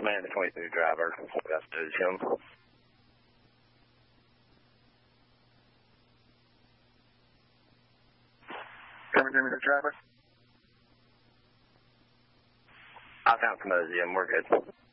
Man, the 22 driver. That's him. Can we give me the driver? I found somebody, we're good.